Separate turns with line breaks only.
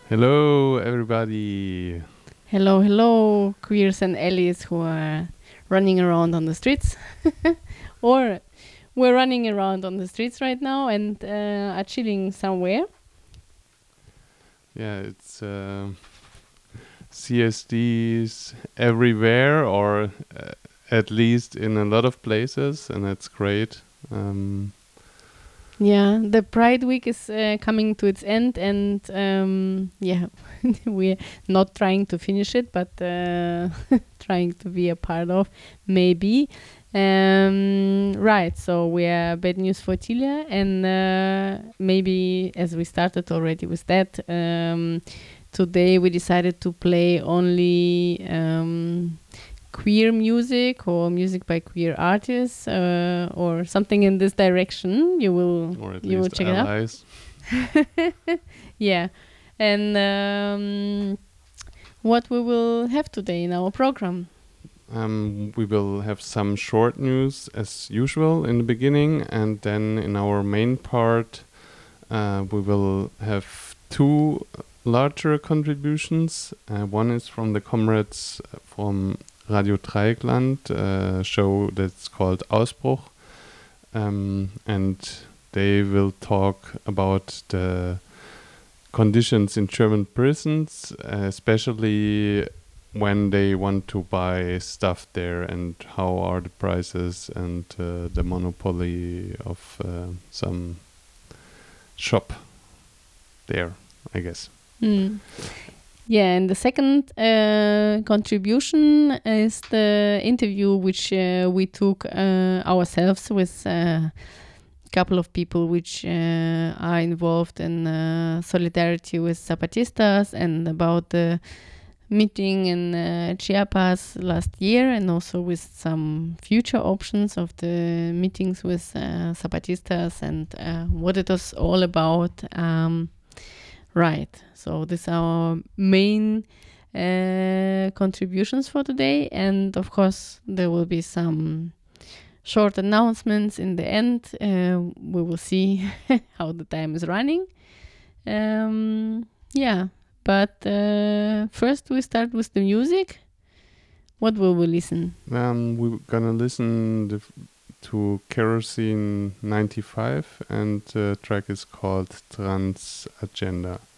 Hello, everybody.
Hello, hello, queers and allies who are running around on the streets. Or we're running around on the streets right now and are chilling somewhere.
Yeah, it's CSDs everywhere, or at least in a lot of places, and that's great.
Yeah, the Pride Week is coming to its end, and we're not trying to finish it, but trying to be a part of, maybe. Right, so we are Bad News for Tilia, and maybe as we started already with that, today we decided to play only queer music or music by queer artists or something in this direction. You will check
allies.
it out. Yeah, and what we will have today in our program.
We will have some short news as usual in the beginning, and then in our main part, we will have two larger contributions. One is from the comrades from Radio Dreieckland, a show that's called Ausbruch, and they will talk about the conditions in German prisons, especially when they want to buy stuff there, and how are the prices and the monopoly of some shop there, I guess.
Yeah, and the second contribution is the interview which we took ourselves with a couple of people which are involved in solidarity with Zapatistas, and about the meeting in Chiapas last year, and also with some future options of the meetings with Zapatistas, and what it was all about. Right, so these are our main contributions for today, and of course there will be some short announcements in the end. We will see how the time is running. Yeah, but first we start with the music. What will we listen?
We're gonna listen to Kerosene 95, and the track is called Trans Agenda.